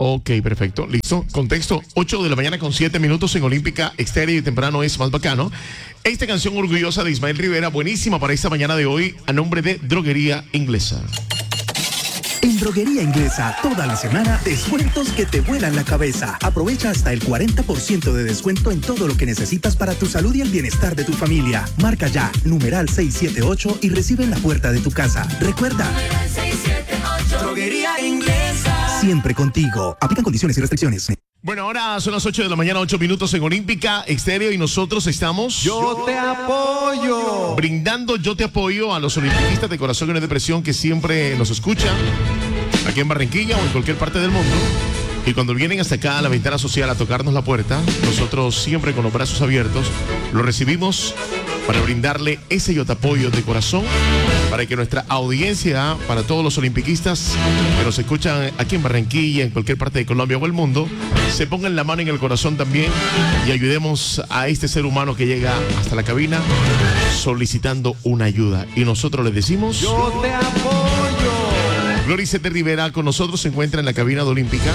Ok, perfecto. Listo. Contexto, 8 de la mañana con 7 minutos en Olímpica Estéreo y temprano es más bacano. Esta canción orgullosa de Ismael Rivera, buenísima para esta mañana de hoy, a nombre de Droguería Inglesa. En Droguería Inglesa, toda la semana, descuentos que te vuelan la cabeza. Aprovecha hasta el 40% de descuento en todo lo que necesitas para tu salud y el bienestar de tu familia. Marca ya, numeral 678 y recibe en la puerta de tu casa. Recuerda, 678. Droguería Inglesa. Siempre contigo. Aplican condiciones y restricciones. Bueno, ahora son las 8 de la mañana, 8 minutos en Olímpica Estéreo y nosotros estamos... Yo te apoyo. Brindando Yo te apoyo a los olimpiquistas de corazón y no depresión que siempre nos escuchan aquí en Barranquilla o en cualquier parte del mundo. Y cuando vienen hasta acá a la ventana social a tocarnos la puerta, nosotros siempre con los brazos abiertos lo recibimos para brindarle ese yo te apoyo de corazón, para que nuestra audiencia, para todos los olimpiquistas que nos escuchan aquí en Barranquilla, en cualquier parte de Colombia o el mundo, se pongan la mano en el corazón también y ayudemos a este ser humano que llega hasta la cabina solicitando una ayuda. Y nosotros le decimos... Yo te apoyo. Gloricete Rivera con nosotros se encuentra en la cabina de Olímpica.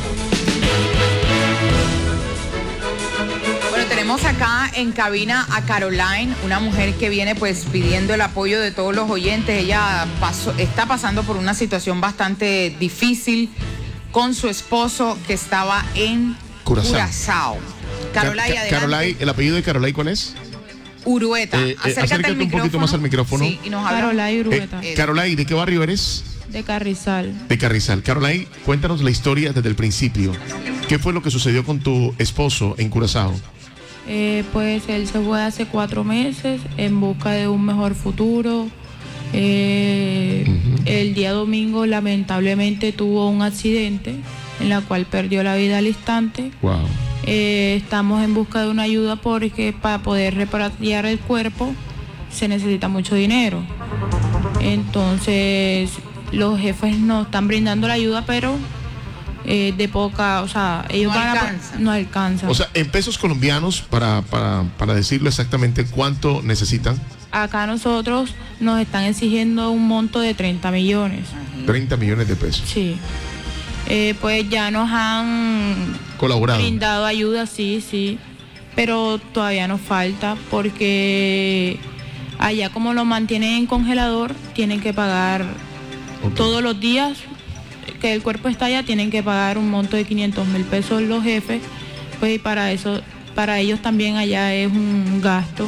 Bueno, tenemos acá en cabina a Caroline, una mujer que viene pues pidiendo el apoyo de todos los oyentes. Ella está pasando por una situación bastante difícil con su esposo que estaba en Curazao. Caroline, ¿el apellido de Caroline cuál es? Urueta. Acércate un poquito más al micrófono. Sí, y nos habla. Caroline Urueta. Caroline, ¿de qué barrio eres? De Carrizal. De Carrizal. Caroline, cuéntanos la historia desde el principio. ¿Qué fue lo que sucedió con tu esposo en Curazao? Pues él se fue hace 4 meses en busca de un mejor futuro. El día domingo lamentablemente tuvo un accidente en la cual perdió la vida al instante. Wow. Estamos en busca de una ayuda porque para poder repatriar el cuerpo se necesita mucho dinero. Entonces los jefes nos están brindando la ayuda, pero de poca, o sea, ellos no alcanzan. O sea, en pesos colombianos, para decirlo exactamente, ¿cuánto necesitan? Acá nosotros nos están exigiendo un monto de 30 millones. 30 millones de pesos. Sí. Pues ya nos han colaborado, brindado ayuda, sí, pero todavía nos falta porque allá como lo mantienen en congelador, tienen que pagar todos los días que el cuerpo está allá, tienen que pagar un monto de 500.000 pesos los jefes, pues y para eso, para ellos también allá es un gasto.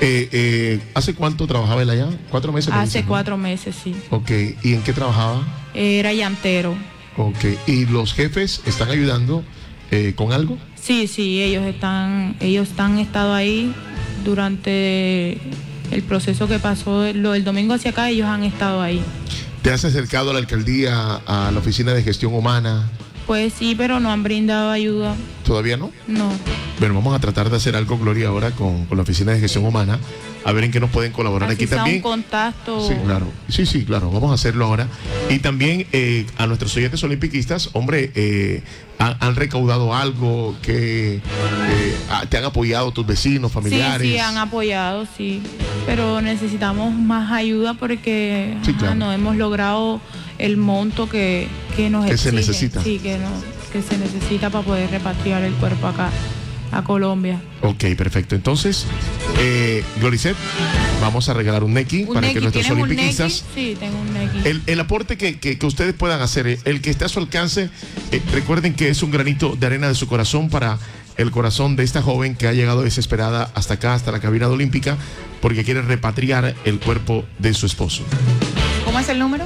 ¿Hace cuánto trabajaba él allá? 4 meses. Hace 4 meses, sí. Ok, ¿y en qué trabajaba? Era llantero. Ok, ¿y los jefes están ayudando con algo? Sí, ellos han estado ahí durante el proceso que pasó el domingo hacia acá, ellos han estado ahí. ¿Te has acercado a la alcaldía, a la oficina de gestión humana? Pues sí, pero no han brindado ayuda. ¿Todavía no? No. Bueno, vamos a tratar de hacer algo, Gloria, ahora con la oficina de gestión humana, a ver en qué nos pueden colaborar. Así aquí sea también. Un contacto. Sí, claro. Sí, claro. Vamos a hacerlo ahora. Y también a nuestros oyentes olimpiquistas, hombre, han recaudado algo que te han apoyado tus vecinos, familiares. Sí, han apoyado, sí. Pero necesitamos más ayuda porque sí, claro, no hemos logrado el monto que nos exigen. Se necesita. Sí, que se necesita para poder repatriar el cuerpo acá a Colombia. Ok, perfecto. Entonces, Gloricet, vamos a regalar un Neki para que nuestros olimpiquistas... Sí, tengo un Neki. El aporte que ustedes puedan hacer, el que esté a su alcance, recuerden que es un granito de arena de su corazón para el corazón de esta joven que ha llegado desesperada hasta acá, hasta la cabina de Olímpica, porque quiere repatriar el cuerpo de su esposo. ¿Cómo es el número?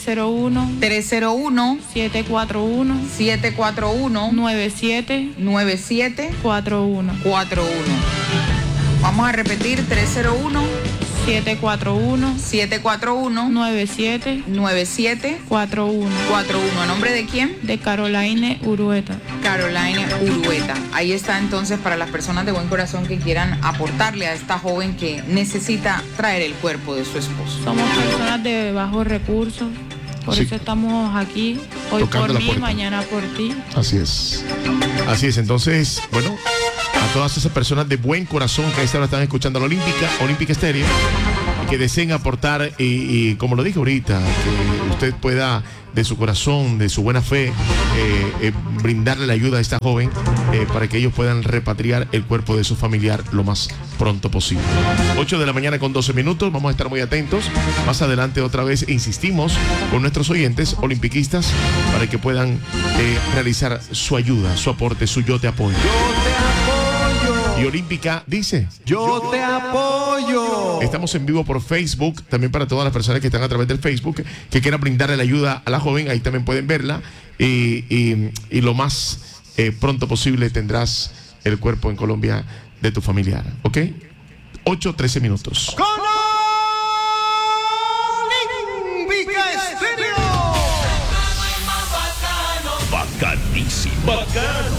301-741-9741. 41. Vamos a repetir, 301-741. 9741. ¿A nombre de quién? De Caroline Urueta. Caroline Urueta. Ahí está entonces para las personas de buen corazón que quieran aportarle a esta joven que necesita traer el cuerpo de su esposo. Somos personas de bajos recursos, por eso estamos aquí, hoy por mí, mañana por ti. Así es. Entonces, bueno, a todas esas personas de buen corazón que a esta hora están escuchando la Olímpica Estéreo, que deseen aportar y como lo dije ahorita, que usted pueda de su corazón, de su buena fe, brindarle la ayuda a esta joven para que ellos puedan repatriar el cuerpo de su familiar lo más pronto posible. 8 de la mañana con 12 minutos, vamos a estar muy atentos. Más adelante otra vez insistimos con nuestros oyentes olimpiquistas para que puedan realizar su ayuda, su aporte, su yo te apoyo. Yo te apoyo. Y Olímpica dice: Yo te apoyo. Estamos en vivo por Facebook, también para todas las personas que están a través del Facebook, que quieran brindarle la ayuda a la joven, ahí también pueden verla. Y lo más pronto posible tendrás el cuerpo en Colombia de tu familiar, ¿ok? 8:13 minutos. Con Olímpica Estéreo. Bacanísimo. Bacano.